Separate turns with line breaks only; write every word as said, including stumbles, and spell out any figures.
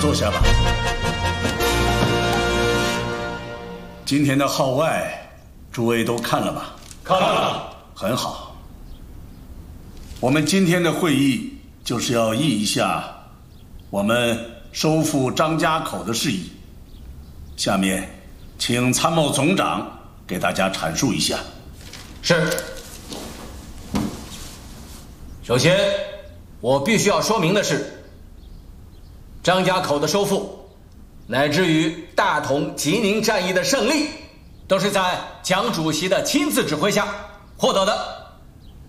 坐下吧。今天的号外，诸位都看了吧？
看了。
很好。我们今天的会议就是要议一下我们收复张家口的事宜。下面，请参谋总长给大家阐述一下。
是。首先，我必须要说明的是，张家口的收复，乃至于大同、吉宁战役的胜利，都是在蒋主席的亲自指挥下获得的。